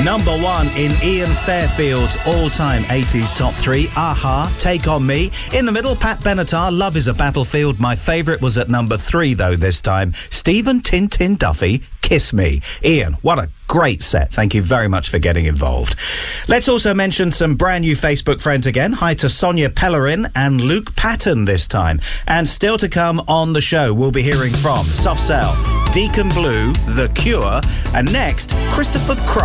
Number 1 in Ian Fairfield's all-time 80s top 3, Aha, Take On Me. In the middle, Pat Benatar, Love Is a Battlefield. My favourite was at number 3, though, this time. Stephen Tintin Duffy, Kiss Me. Ian, what a great set. Thank you very much for getting involved. Let's also mention some brand new Facebook friends again. Hi to Sonia Pellerin and Luke Patton this time. And still to come on the show, we'll be hearing from Soft Cell, Deacon Blue, The Cure, and next, Christopher Cross.